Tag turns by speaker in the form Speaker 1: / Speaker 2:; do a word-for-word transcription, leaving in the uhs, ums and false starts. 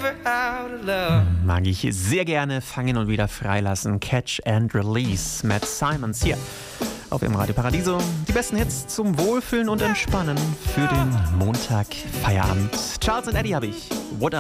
Speaker 1: Mag ich sehr gerne. Fangen und wieder freilassen. Catch and Release. Matt Simons hier auf im Radio Paradiso. Die besten Hits zum Wohlfühlen und Entspannen für den Montag Feierabend. Charles und Eddie habe ich. What